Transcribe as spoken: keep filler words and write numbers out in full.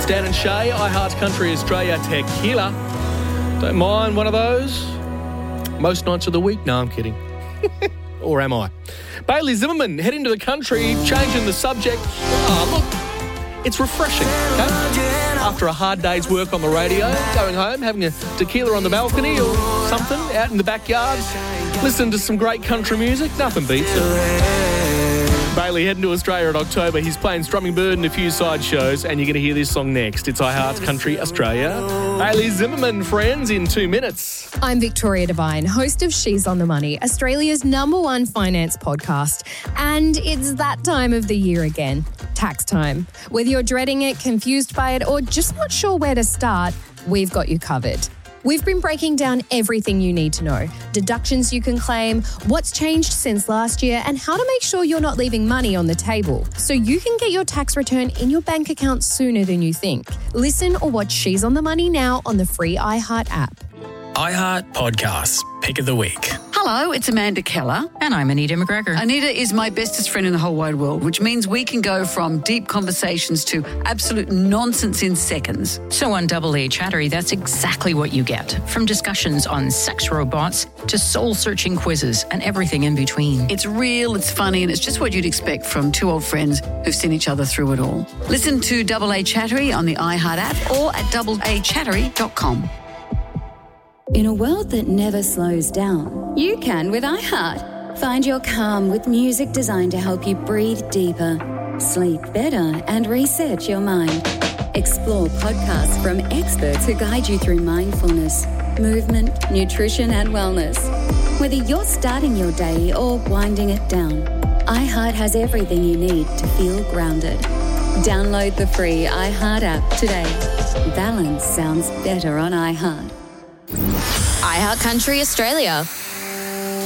Dan and Shay, iHeart Country Australia Tequila. Don't mind one of those. Most nights of the week. No, I'm kidding. Or am I? Bailey Zimmerman heading to the country, changing the subject. Oh, look, it's refreshing, okay? After a hard day's work on the radio, going home, having a tequila on the balcony or something, out in the backyard, listening to some great country music, nothing beats it. Bailey heading to Australia in October. He's playing Strumming Bird in a few side shows, and you're going to hear this song next. It's iHeart Country Australia. Bailey Zimmerman, friends, in two minutes. I'm Victoria Devine, host of She's on the Money, Australia's number one finance podcast. And it's that time of the year again, tax time. Whether you're dreading it, confused by it, or just not sure where to start, we've got you covered. We've been breaking down everything you need to know, deductions you can claim, what's changed since last year, and how to make sure you're not leaving money on the table so you can get your tax return in your bank account sooner than you think. Listen or watch She's on the Money now on the free iHeart app. iHeart Podcasts, Pick of the Week. Hello, it's Amanda Keller. And I'm Anita McGregor. Anita is my bestest friend in the whole wide world, which means we can go from deep conversations to absolute nonsense in seconds. So on Double A Chattery, that's exactly what you get. From discussions on sex robots to soul-searching quizzes and everything in between. It's real, it's funny, and it's just what you'd expect from two old friends who've seen each other through it all. Listen to Double A Chattery on the iHeart app or at double a chattery dot com. In a world that never slows down, you can with iHeart. Find your calm with music designed to help you breathe deeper, sleep better, and reset your mind. Explore podcasts from experts who guide you through mindfulness, movement, nutrition, and wellness. Whether you're starting your day or winding it down, iHeart has everything you need to feel grounded. Download the free iHeart app today. Balance sounds better on iHeart. iHeart Country Australia.